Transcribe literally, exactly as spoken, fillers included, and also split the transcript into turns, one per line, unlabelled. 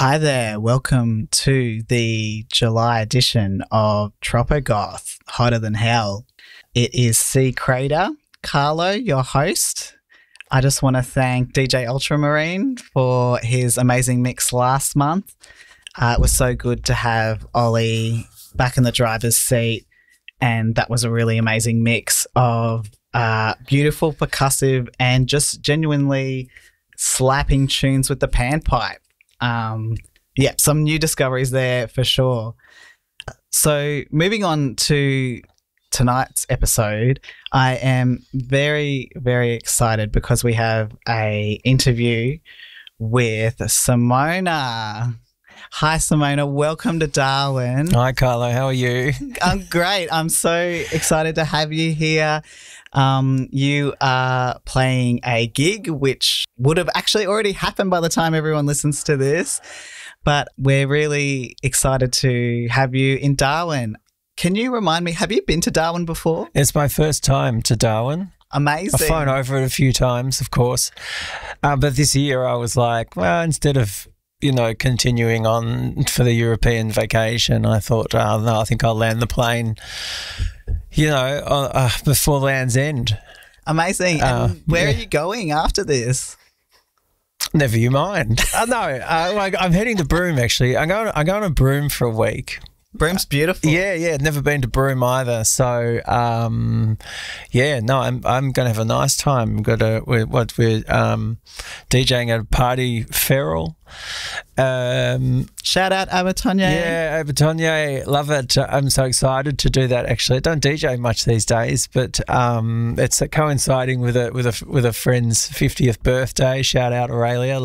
Hi there, welcome to the July edition of Tropogoth, Hotter Than Hell. It is C Crater, Carlo, your host. I just want to thank D J Ultramarine for his amazing mix last month. Uh, it was so good to have Ollie back in the driver's seat, and that was a really amazing mix of uh, beautiful, percussive, and just genuinely slapping tunes with the panpipe. Um, yeah, some new discoveries there for sure. So moving on to tonight's episode, I am very, very excited because we have a interview with Simona. Hi, Simona. Welcome to Darwin.
Hi, Carlo. How are you?
I'm great. I'm so excited to have you here. Um, you are playing a gig which would have actually already happened by the time everyone listens to this, but we're really excited to have you in Darwin. Can you remind me, have you been to Darwin before?
It's my first time to Darwin.
Amazing.
I've flown over it a few times, of course, uh, but this year I was like, well, instead of you know, continuing on for the European vacation, I thought, oh, no, I think I'll land the plane, you know, uh, uh, before Land's End.
Amazing.
Uh,
and where
yeah.
are you going after this?
Never you mind. uh, no, uh, like I'm heading to Broome, actually. I'm going, I'm going to Broome for a week.
Broome's beautiful.
Yeah, yeah. Never been to Broome either. So, um, yeah, no, I'm I'm going to have a nice time. We've got a we're, what we're um, DJing at a party feral. Um,
Shout out Abertonye.
Yeah, Abertonye, love it. I'm so excited to do that. Actually, I don't D J much these days, but um, it's coinciding with a with a with a friend's fiftieth birthday. Shout out Aurelia.